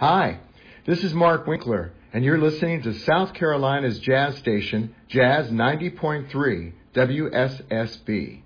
Hi, this is Mark Winkler, and you're listening to South Carolina's jazz station, Jazz 90.3 WSSB.